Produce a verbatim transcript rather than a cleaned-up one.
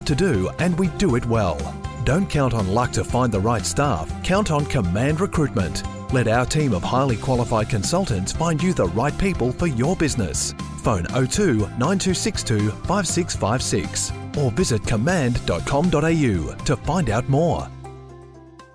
to do, and we do it well. Don't count on luck to find the right staff. Count on Command Recruitment. Let our team of highly qualified consultants find you the right people for your business. Phone oh two nine two six two five six five six or visit command dot com dot a u to find out more.